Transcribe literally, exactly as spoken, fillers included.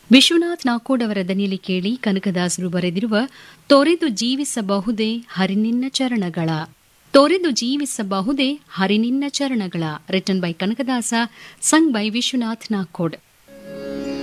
ವಿಶ್ವನಾಥ್ ನಾಕೋಡ್ ಅವರ ದನಿಯಲ್ಲಿ ಕೇಳಿ ಕನಕದಾಸರು ಬರೆದಿರುವ ತೊರೆದು ಜೀವಿಸಬಹುದೇ ಹರಿನಿನ್ನ ಚರಣಗಳ ತೊರೆದು ಜೀವಿಸಬಹುದೇ ಹರಿನಿನ್ನ ಚರಣಗಳ written by Kanakadasa sung by Vishwanath Nakod.